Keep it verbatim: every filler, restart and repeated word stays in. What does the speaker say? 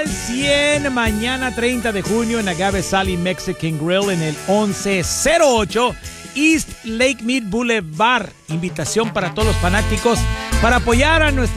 al cien. Mañana treinta de junio en Agave Sally Mexican Grill en el once cero ocho East Lake Mead Boulevard. Invitación para todos los fanáticos para apoyar a nuestra